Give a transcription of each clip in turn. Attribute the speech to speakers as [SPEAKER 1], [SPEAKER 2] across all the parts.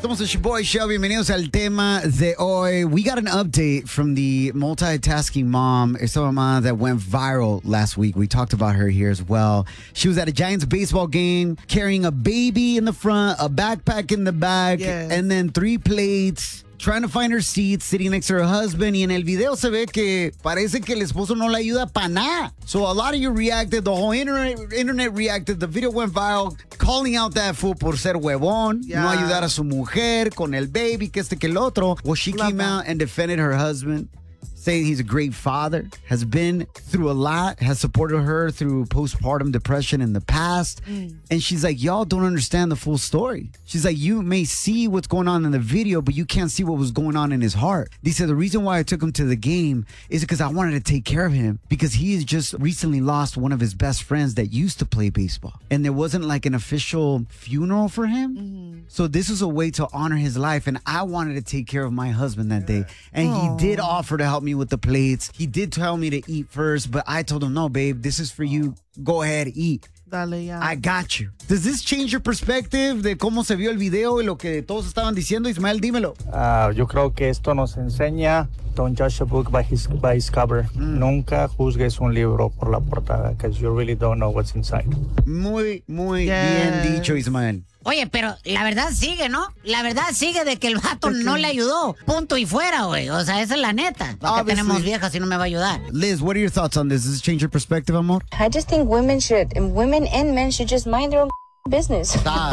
[SPEAKER 1] Somos el Boy Show. Bienvenidos al tema de hoy. We got an update from the multitasking mom. Esta mamá that went viral last week. We talked about her here as well. She was at a Giants baseball game carrying a baby in the front, a backpack in the back, and then 3 plates. Trying to find her seat, sitting next to her husband. Y en el video se ve que parece que el esposo no le ayuda para nada. So a lot of you reacted. The whole internet reacted. The video went viral, calling out that fool por ser huevón, no ayudar a su mujer con el baby, que el otro. Well, she came out and defended her husband, saying he's a great father, has been through a lot, has supported her through postpartum depression in the past. And she's like, y'all don't understand the full story. She's like, you may see what's going on in the video, but you can't see what was going on in his heart. They said the reason why I took him to the game is because I wanted to take care of him because he has just recently lost one of his best friends that used to play baseball. And there wasn't like an official funeral for him. So this was a way to honor his life. And I wanted to take care of my husband that day. And he did offer to help me with the plates. He did tell me to eat first, but I told him, no, babe, this is for you. Go ahead, eat.
[SPEAKER 2] Dale, ya.
[SPEAKER 1] I got you. Does this change your perspective de cómo se vio el video y lo que todos estaban diciendo? Ismael, dímelo.
[SPEAKER 3] Yo creo que esto nos enseña, don't judge a book by its cover. Nunca juzgues un libro por la portada, because you really don't know what's inside.
[SPEAKER 1] Muy bien dicho, Ismael.
[SPEAKER 4] Oye, pero la verdad sigue, ¿no? La verdad sigue de que el vato no le ayudó. Punto y fuera, güey. O sea, esa es la neta. ¿Por qué tenemos viejas si no me va a ayudar?
[SPEAKER 1] Liz, what are your thoughts on this? Does this change your perspective, amor?
[SPEAKER 5] I just think women and men should just mind their own business.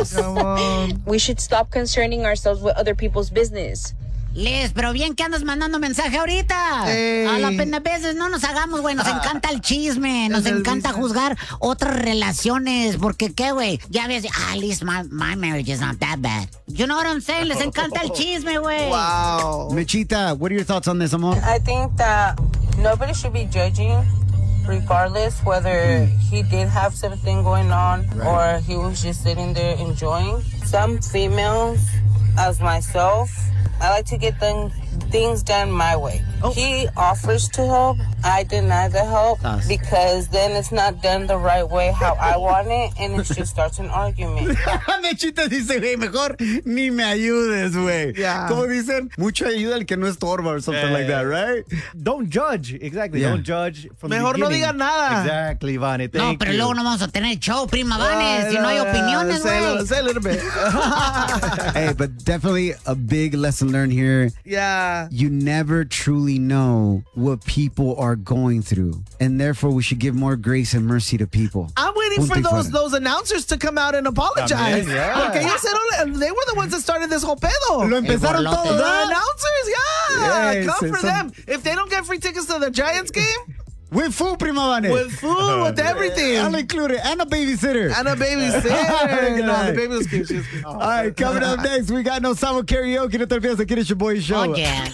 [SPEAKER 5] We should stop concerning ourselves with other people's business.
[SPEAKER 4] Liz, pero bien que andas mandando mensaje ahorita. A la pena veces no nos hagamos, güey. Nos encanta el chisme. Nos encanta juzgar otras relaciones. Porque, ¿qué, güey? Ya ves, at least my marriage is not that bad. You know what I'm saying? Les encanta el chisme, güey.
[SPEAKER 2] Wow.
[SPEAKER 1] Mechita, what are your thoughts on this, amor?
[SPEAKER 6] I think that nobody should be judging, regardless whether he did have something going on or he was just sitting there enjoying. Some females, as myself, I like to get things done my way. He offers to help. I deny the help because then it's not done the right way how I want it, and it just starts an argument.
[SPEAKER 1] Mechita dice, güey, mejor ni me ayudes, güey.
[SPEAKER 2] Yeah.
[SPEAKER 1] Como dicen, mucho ayuda el que no estorba or something like that, right?
[SPEAKER 7] Don't judge. Exactly.
[SPEAKER 1] Yeah.
[SPEAKER 7] Don't judge from
[SPEAKER 2] Mejor
[SPEAKER 7] the
[SPEAKER 2] no
[SPEAKER 7] beginning.
[SPEAKER 2] diga nada.
[SPEAKER 7] Exactly, Vane.
[SPEAKER 4] No,
[SPEAKER 7] Thank
[SPEAKER 4] pero
[SPEAKER 7] you.
[SPEAKER 4] luego no vamos a tener show, prima Vanes, si no hay opiniones, güey.
[SPEAKER 2] Say a little bit.
[SPEAKER 1] Hey, but definitely a big lesson learned here.
[SPEAKER 2] Yeah.
[SPEAKER 1] You never truly know what people are going through. And therefore, we should give more grace and mercy to people.
[SPEAKER 2] I'm waiting for
[SPEAKER 1] Punto y fuera.
[SPEAKER 2] those announcers to come out and apologize.
[SPEAKER 7] También, yeah.
[SPEAKER 2] Porque ellos they were the ones that started this whole pedo.
[SPEAKER 1] Lo empezaron
[SPEAKER 4] borlote.
[SPEAKER 1] todos,
[SPEAKER 2] The
[SPEAKER 1] ¿verdad?
[SPEAKER 2] announcers, yeah.
[SPEAKER 1] Yes,
[SPEAKER 2] Come for
[SPEAKER 1] some-
[SPEAKER 2] them. If they don't get free tickets to the Giants game,
[SPEAKER 1] With food, prima Vane.
[SPEAKER 2] with food, with everything.
[SPEAKER 1] I'll include it. And a babysitter.
[SPEAKER 2] And a babysitter. No, the baby was cute. She was cute.
[SPEAKER 1] All right, coming up next, we got No Samo Karaoke. No te olvides, aquí es your boy show.
[SPEAKER 4] Oh, yeah.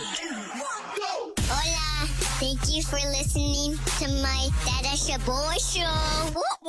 [SPEAKER 8] Hola, thank you for listening to my Dada Shaboy Show.